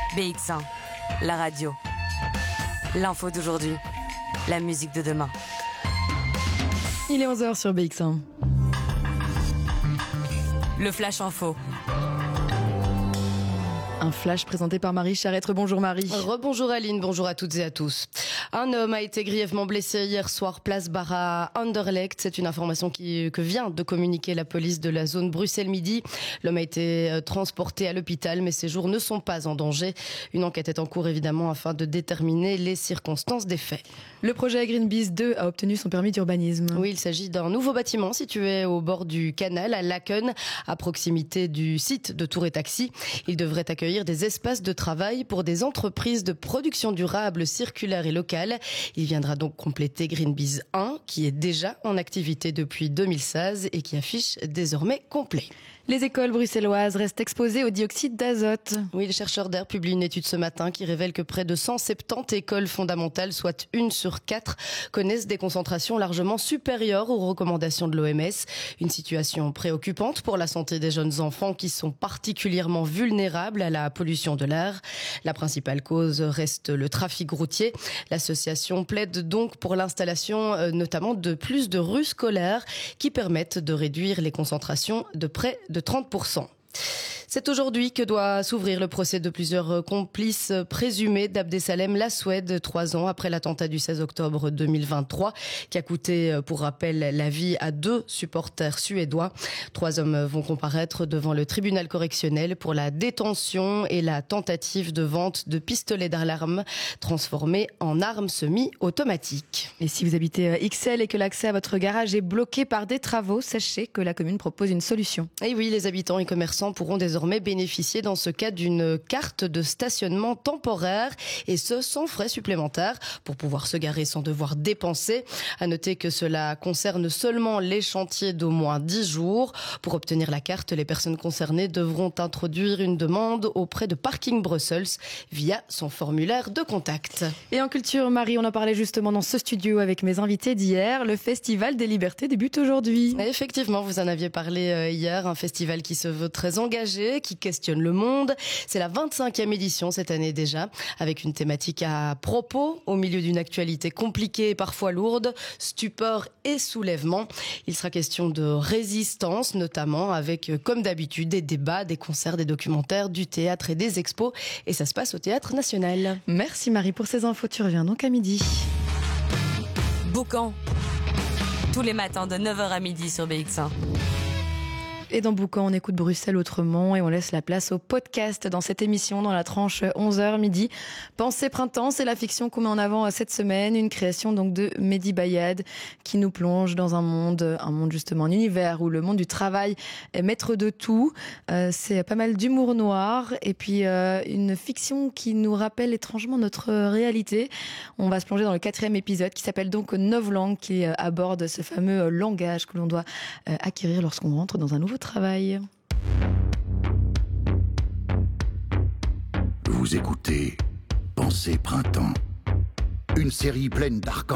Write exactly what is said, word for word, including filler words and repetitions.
B X un, la radio. L'info d'aujourd'hui, la musique de demain. Il est onze heures sur B X un. Le Flash Info. Un flash présenté par Marie Charêtre. Bonjour Marie. Rebonjour Aline, bonjour à toutes et à tous. Un homme a été grièvement blessé hier soir, place Barra Anderlecht. C'est une information qui, que vient de communiquer la police de la zone Bruxelles-Midi. L'homme a été transporté à l'hôpital, mais ses jours ne sont pas en danger. Une enquête est en cours évidemment afin de déterminer les circonstances des faits. Le projet Greenpeace deux a obtenu son permis d'urbanisme. Oui, il s'agit d'un nouveau bâtiment situé au bord du canal à Laken, à proximité du site de Tour et Taxi. Il devrait accueillir des espaces de travail pour des entreprises de production durable, circulaire et locale. Il viendra donc compléter Greenpeace un, qui est déjà en activité depuis deux mille seize et qui affiche désormais complet. Les écoles bruxelloises restent exposées au dioxyde d'azote. Oui, les chercheurs d'Air publient une étude ce matin qui révèle que près de cent soixante-dix écoles fondamentales, soit une sur quatre, connaissent des concentrations largement supérieures aux recommandations de l'O M S. Une situation préoccupante pour la santé des jeunes enfants qui sont particulièrement vulnérables à la pollution de l'air. La principale cause reste le trafic routier. L'association plaide donc pour l'installation euh, notamment de plus de rues scolaires qui permettent de réduire les concentrations de près de trente pour cent. C'est aujourd'hui que doit s'ouvrir le procès de plusieurs complices présumés d'Abdesalem Laswed, trois ans après l'attentat du seize octobre deux mille vingt-trois, qui a coûté, pour rappel, la vie à deux supporters suédois. Trois hommes vont comparaître devant le tribunal correctionnel pour la détention et la tentative de vente de pistolets d'alarme transformés en armes semi-automatiques. Et si vous habitez Ixelles et que l'accès à votre garage est bloqué par des travaux, sachez que la commune propose une solution. Et oui, les habitants et commerçants pourront désormais bénéficier dans ce cas d'une carte de stationnement temporaire et ce sans frais supplémentaires pour pouvoir se garer sans devoir dépenser. À noter que cela concerne seulement les chantiers d'au moins dix jours. Pour obtenir la carte, les personnes concernées devront introduire une demande auprès de Parking Brussels via son formulaire de contact. Et en culture, Marie, on en parlait justement dans ce studio avec mes invités d'hier. Le Festival des Libertés débute aujourd'hui. Et effectivement, vous en aviez parlé hier, un festival qui se veut très engagé, qui questionne le monde. C'est la vingt-cinquième édition cette année déjà, avec une thématique à propos, au milieu d'une actualité compliquée et parfois lourde, stupeur et soulèvement. Il sera question de résistance, notamment avec, comme d'habitude, des débats, des concerts, des documentaires, du théâtre et des expos. Et ça se passe au Théâtre National. Merci Marie pour ces infos. Tu reviens donc à midi. Boucan, tous les matins de neuf heures à midi sur B X un. Et dans Boucan, on écoute Bruxelles autrement et on laisse la place au podcast dans cette émission, dans la tranche onze heures midi. Pensée printemps, c'est la fiction qu'on met en avant cette semaine, une création donc de Mehdi Bayad qui nous plonge dans un monde, un monde justement, un univers où le monde du travail est maître de tout. Euh, c'est pas mal d'humour noir et puis euh, une fiction qui nous rappelle étrangement notre réalité. On va se plonger dans le quatrième épisode qui s'appelle donc Novlangue, qui euh, aborde ce fameux euh, langage que l'on doit euh, acquérir lorsqu'on rentre dans un nouveau travail. Vous écoutez Pensée printemps, une série pleine d'arc-en-ciel.